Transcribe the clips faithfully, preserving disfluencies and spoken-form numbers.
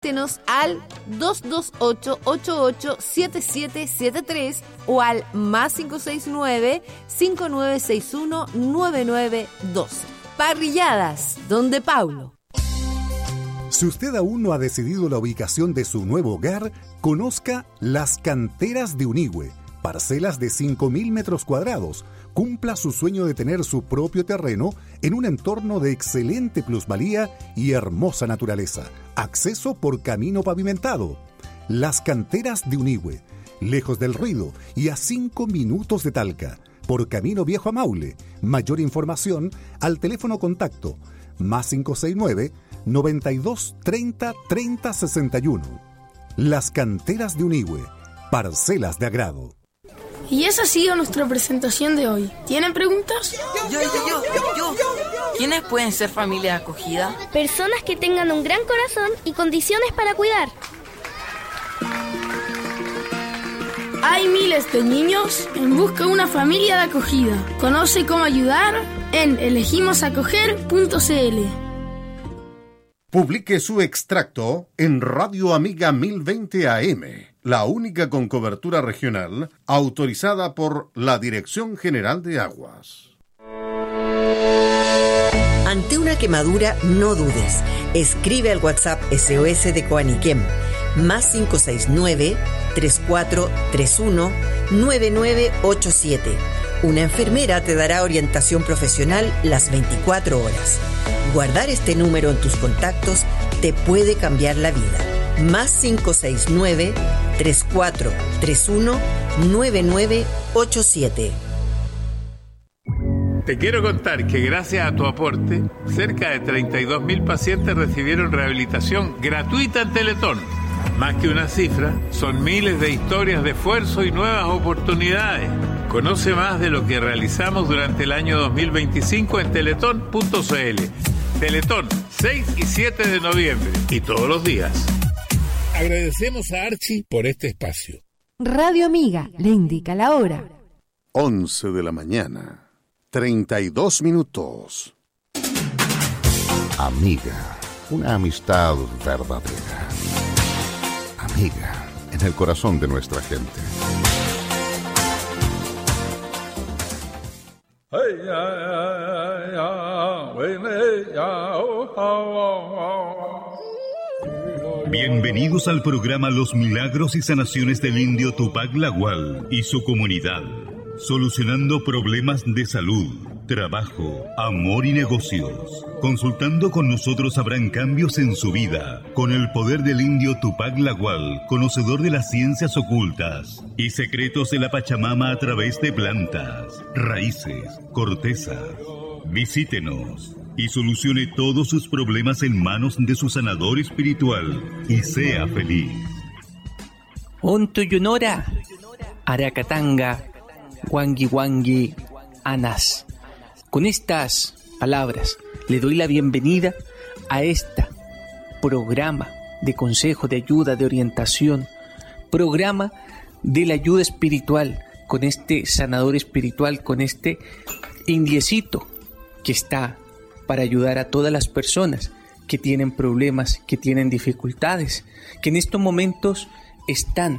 al dos dos ocho, ocho ocho siete siete siete tres o al más cinco seis nueve, cinco nueve seis uno, nueve nueve uno dos. Parrilladas Donde Paulo. Si usted aún no ha decidido la ubicación de su nuevo hogar, conozca Las Canteras de Unigüe, parcelas de cinco mil metros cuadrados. Cumpla su sueño de tener su propio terreno en un entorno de excelente plusvalía y hermosa naturaleza. Acceso por camino pavimentado. Las Canteras de Unigüe, lejos del ruido y a cinco minutos de Talca, por camino viejo a Maule. Mayor información al teléfono contacto más cinco seis nueve, noventa y dos, treinta, treinta, sesenta y uno. Las Canteras de Unigüe, parcelas de agrado. Y esa ha sido nuestra presentación de hoy. ¿Tienen preguntas? Yo, yo, yo, yo, yo. ¿Quiénes pueden ser familia acogida? Personas que tengan un gran corazón y condiciones para cuidar. Hay miles de niños en busca de una familia de acogida. Conoce cómo ayudar en elegimos acoger punto c l. Publique su extracto en Radio Amiga mil veinte A M, la única con cobertura regional autorizada por la Dirección General de Aguas. Ante una quemadura, no dudes. Escribe al WhatsApp S O S de Coaniquem, más cinco seis nueve, tres cuatro tres uno, nueve nueve ocho siete. Una enfermera te dará orientación profesional las veinticuatro horas. Guardar este número en tus contactos te puede cambiar la vida. Más cinco seis nueve, tres cuatro tres uno, nueve nueve ocho siete. Te quiero contar que gracias a tu aporte, cerca de treinta y dos mil pacientes recibieron rehabilitación gratuita en Teletón. Más que una cifra, son miles de historias de esfuerzo y nuevas oportunidades. Conoce más de lo que realizamos durante el año dos mil veinticinco en teletón punto c l. Teletón, seis y siete de noviembre y todos los días. Agradecemos a Archie por este espacio. Radio Amiga le indica la hora. once de la mañana, treinta y dos minutos. Amiga, una amistad verdadera. Amiga, en el corazón de nuestra gente. Bienvenidos al programa Los Milagros y Sanaciones del Indio Tupac Lagual y su comunidad, solucionando problemas de salud, trabajo, amor y negocios. Consultando con nosotros habrán cambios en su vida, con el poder del indio Tupac Lagual, conocedor de las ciencias ocultas y secretos de la Pachamama a través de plantas, raíces, cortezas. Visítenos y solucione todos sus problemas en manos de su sanador espiritual y sea feliz. Ontuyunora, Aracatanga, Wangi Wangi, Anas. Con estas palabras le doy la bienvenida a este programa de consejo, de ayuda, de orientación, programa de la ayuda espiritual, con este sanador espiritual, con este indiecito que está para ayudar a todas las personas que tienen problemas, que tienen dificultades, que en estos momentos están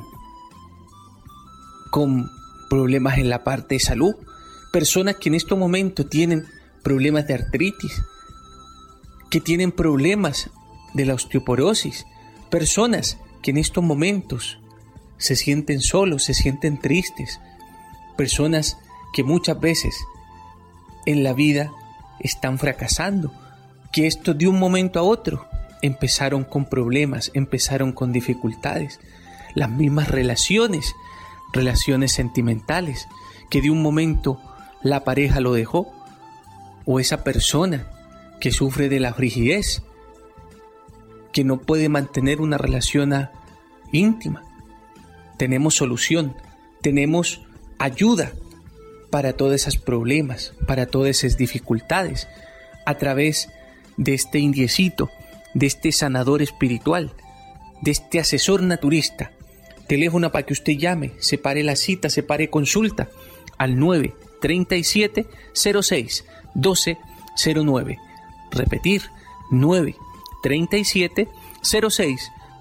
con problemas en la parte de salud, personas que en estos momentos tienen problemas de artritis, que tienen problemas de la osteoporosis, personas que en estos momentos se sienten solos, se sienten tristes, personas que muchas veces en la vida están fracasando, que esto de un momento a otro empezaron con problemas, empezaron con dificultades, las mismas relaciones, relaciones sentimentales, que de un momento la pareja lo dejó, o esa persona que sufre de la frigidez, que no puede mantener una relación íntima. Tenemos solución, tenemos ayuda para todos esos problemas, para todas esas dificultades, a través de este indiecito, de este sanador espiritual, de este asesor naturista. Teléfono para que usted llame, separe la cita, separe consulta al nueve treinta y siete, cero seis, doce, cero nueve. Repetir, nueve treinta y siete, cero seis,